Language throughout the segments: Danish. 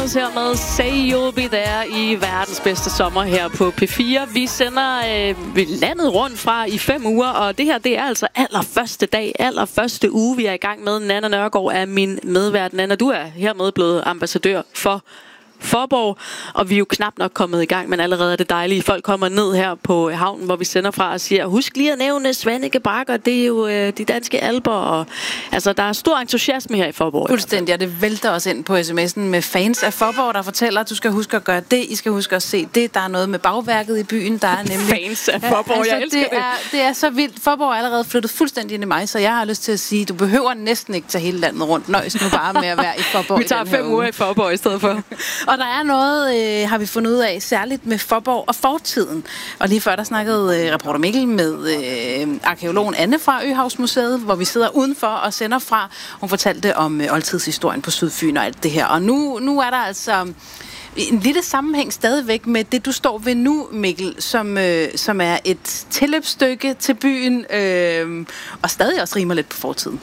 Brothers her med Say You'll Be There i verdens bedste sommer her på P4. Vi sender landet rundt fra i 5 uger, og det her, det er altså allerførste uge, vi er i gang med. Nanna Nørgaard er min medvært. Nanna, du er hermed blevet ambassadør for Faaborg, og vi er jo knap nok kommet i gang, men allerede er det dejligt. Folk kommer ned her på havnen, hvor vi sender fra og siger, husk lige at nævne Svaneke Bakker, det er jo de danske alper, og altså der er stor entusiasme her i Faaborg. Fuldstændig, og det vælter os ind på sms'en med fans af Faaborg, der fortæller, at du skal huske at gøre det, I skal huske at se det, der er noget med bagværket i byen, der er nemlig... Fans af Faaborg, altså, jeg elsker det. Det er så vildt. Faaborg er allerede flyttet fuldstændig ind i mig, så jeg har lyst til at sige, du behøver næsten ikke tage hele landet rundt. Nøjes nu bare med at være i Faaborg. Vi tager 5 uger i Faaborg i stedet for. Og der er noget, har vi fundet ud af, særligt med Faaborg og fortiden. Og lige før, der snakkede reporter Mikkel med arkæologen Anne fra Øhavsmuseet, hvor vi sidder udenfor og sender fra. Hun fortalte om oldtidshistorien på Sydfyn og alt det her. Og nu er der altså en lille sammenhæng stadigvæk med det, du står ved nu, Mikkel, som er et tilløbsstykke til byen, og stadig også rimer lidt på fortiden.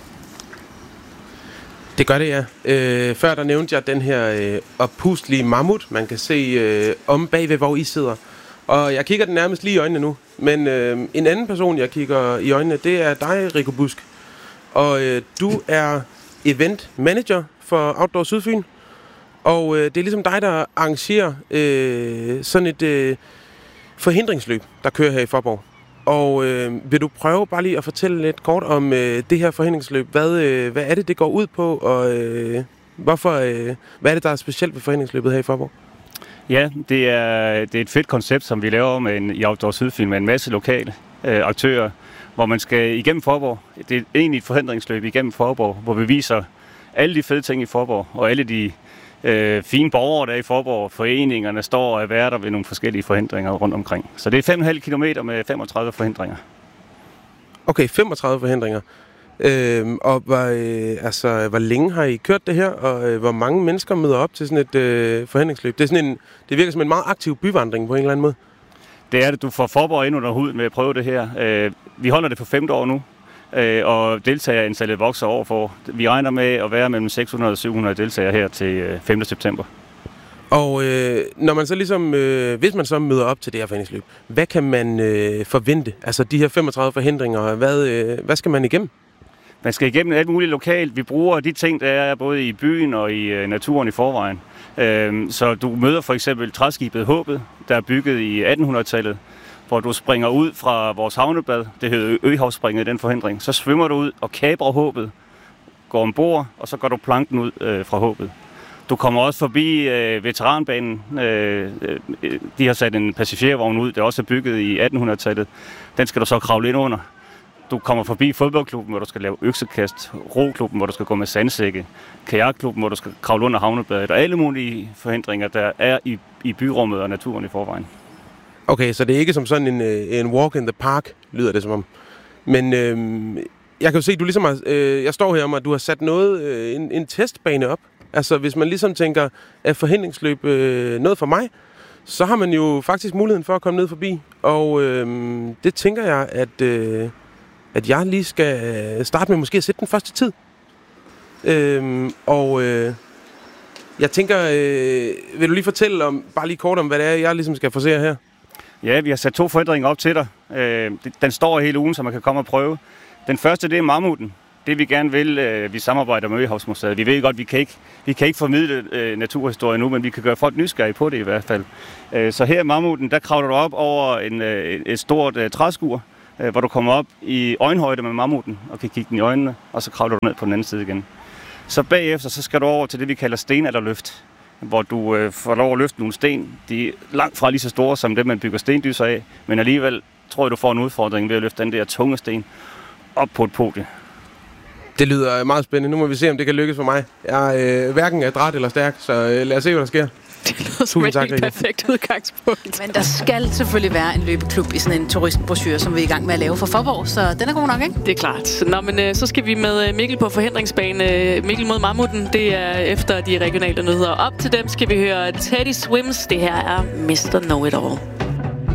Det gør det, ja. Før der nævnte jeg den her oppustelige mammut, man kan se om bagved, hvor I sidder. Og jeg kigger den nærmest lige i øjnene nu. Men en anden person, jeg kigger i øjnene, det er dig, Rico Busk. Og du er event manager for Outdoor Sydfyn. Og det er ligesom dig, der arrangerer sådan et forhindringsløb, der kører her i Faaborg. Og vil du prøve bare lige at fortælle lidt kort om det her forhindringsløb? Hvad er det går ud på, og hvad er det, der er specielt ved forhindringsløbet her i Faaborg? Ja, det er et fedt koncept, som vi laver i Outdoor Sydfyn med en masse lokale aktører, hvor man skal igennem Faaborg. Det er egentlig et forhindringsløb igennem Faaborg, hvor vi viser alle de fede ting i Faaborg, og alle de fine borgere, der i Faaborg, foreningerne står og er værter ved nogle forskellige forhindringer rundt omkring. Så det er 5,5 kilometer med 35 forhindringer. Okay, 35 forhindringer. Og hvor længe har I kørt det her, og hvor mange mennesker møder op til sådan et forhindringsløb? Det virker som en meget aktiv byvandring på en eller anden måde. Det er det. Du får Faaborg ind under huden med at prøve det her. Vi holder det for 5. år nu. Og deltagerantallet vokser år for. Vi regner med at være mellem 600 og 700 deltagere her til 5. september. Og når man så ligesom, hvis man så møder op til det her forhindringsløb, hvad kan man forvente? Altså de her 35 forhindringer, hvad skal man igennem? Man skal igennem alt muligt lokalt. Vi bruger de ting, der er både i byen og i naturen i forvejen. Så du møder for eksempel træskibet Håbet, der er bygget i 1800-tallet, hvor du springer ud fra vores havnebad, det hedder Øhavsspringet i den forhindring, så svømmer du ud og kaprer Håbet, går ombord, og så går du planken ud fra Håbet. Du kommer også forbi veteranbanen. De har sat en passagervogn ud, der også er bygget i 1800-tallet. Den skal du så kravle ind under. Du kommer forbi fodboldklubben, hvor du skal lave øksekast, roklubben, hvor du skal gå med sandsække, kajakklubben, hvor du skal kravle under havnebadet, og alle mulige forhindringer, der er i byrummet og naturen i forvejen. Okay, så det er ikke som sådan en walk in the park, lyder det som om. Men jeg kan jo se, du ligesom har, jeg står her om, at du har sat en testbane op. Altså, hvis man ligesom tænker, at forhindringsløb noget for mig, så har man jo faktisk muligheden for at komme ned forbi. Og det tænker jeg, at jeg lige skal starte med måske at sætte den første tid. Jeg tænker, vil du lige fortælle bare lige kort om, hvad det er, jeg ligesom skal forsere her? Ja, vi har sat 2 forhindringer op til dig. Den står hele ugen, så man kan komme og prøve. Den første, det er mammuten. Det vi gerne vil, vi samarbejder med Øhavsmuseet. Vi ved godt, vi kan ikke formidle naturhistorie nu, men vi kan gøre folk nysgerrige på det i hvert fald. Så her i mammuten, der kravler du op over et stort træskur, hvor du kommer op i øjenhøjde med mammuten og kan kigge den i øjnene, og så kravler du ned på den anden side igen. Så bagefter, så skal du over til det, vi kalder stenalderløft, hvor du får lov at løfte nogle sten. De er langt fra lige så store som det, man bygger stendyser af, men alligevel tror jeg, du får en udfordring ved at løfte den der tunge sten op på et podie. Det lyder meget spændende. Nu må vi se, om det kan lykkes for mig. Jeg er hverken adræt eller stærk, så lad os se, hvad der sker. Det lyder som et helt perfekt udgangspunkt. Men der skal selvfølgelig være en løbeklub i sådan en turistbrochure, som vi er i gang med at lave for Faaborg, så den er god nok, ikke? Det er klart. Nå, men så skal vi med Mikkel på forhindringsbane. Mikkel mod mammuten, det er efter de regionale nyheder. Op til dem skal vi høre Teddy Swims. Det her er Mr. Know It All.